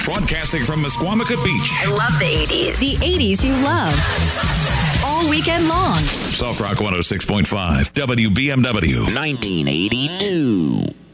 Broadcasting from Mesquamicut Beach. I love the 80s. The 80s you love. All weekend long. Soft Rock 106.5, WBMW. 1982.